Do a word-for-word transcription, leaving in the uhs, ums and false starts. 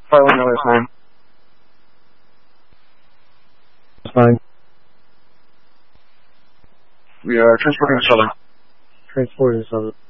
File on your last name. That's fine. We are transporting a Southern. Transporting Southern.